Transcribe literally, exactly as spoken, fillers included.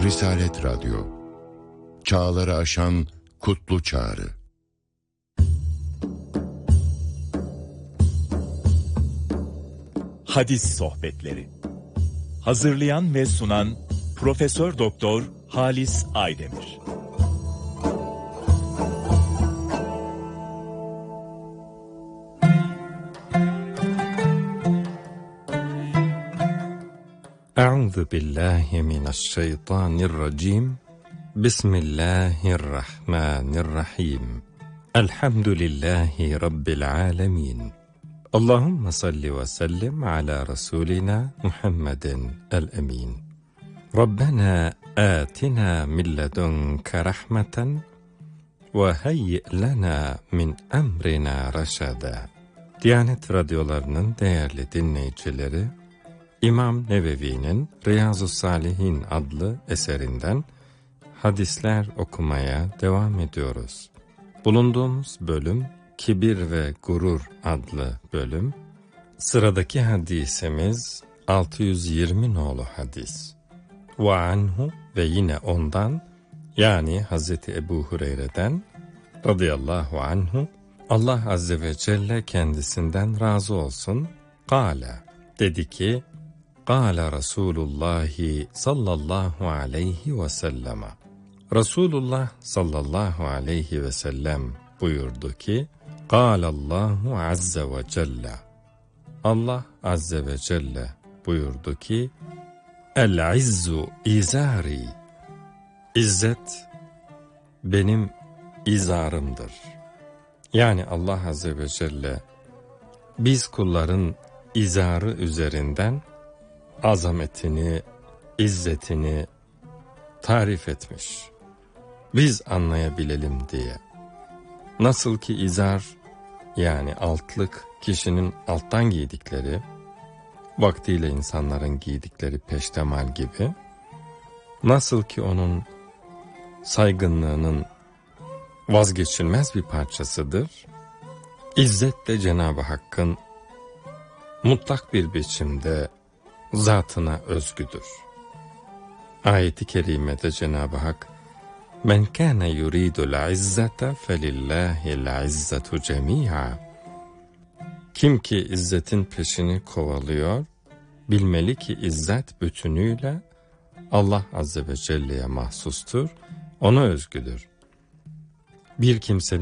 Risalet Radyo, çağları aşan kutlu çağrı. Hadis Sohbetleri. Hazırlayan ve sunan Profesör Doktor Halis Aydemir. Euzu billahi mineşşeytanirracim. Bismillahirrahmanirrahim. Elhamdülillahi rabbil alamin. Allahumme salli ve sellim ala rasulina Muhammedin el-emin. Rabbena atina min ledunke rahmeten ve hayyi lana min emrina raşada. Diyanet radyolarının değerli dinleyicileri, İmam Nevevi'nin Riyazu's-Salihin adlı eserinden hadisler okumaya devam ediyoruz. Bulunduğumuz bölüm Kibir ve Gurur adlı bölüm. Sıradaki hadisimiz altı yüz yirmi nolu hadis. Ve anhu ve yine ondan, yani Hazreti Ebu Hureyre'den radıyallahu anhu, Allah azze ve celle kendisinden razı olsun, kâle, dedi ki, Kâle Resulullah sallallahu aleyhi ve sellem. Resulullah sallallahu aleyhi ve sellem buyurdu ki, Kâlallahu azze ve celle. Allah azze ve celle buyurdu ki, El-izzu izari. İzzet benim izarımdır. Yani Allah azze ve celle biz kulların izarı üzerinden azametini, izzetini tarif etmiş. Biz anlayabilelim diye. Nasıl ki izar, yani altlık, kişinin alttan giydikleri, vaktiyle insanların giydikleri peştemal gibi, nasıl ki onun saygınlığının vazgeçilmez bir parçasıdır, İzzet de Cenab-ı Hakk'ın mutlak bir biçimde zatına özgüdür. Ayet-i kerimede Cenab-ı Hak, Men kâne yuridul izzete felillâhil izzetu cemî'a. Kim ki izzetin peşini kovalıyor, bilmeli ki izzet bütünüyle Allah azze ve celle'ye mahsustur, ona özgüdür. Bir kimsenin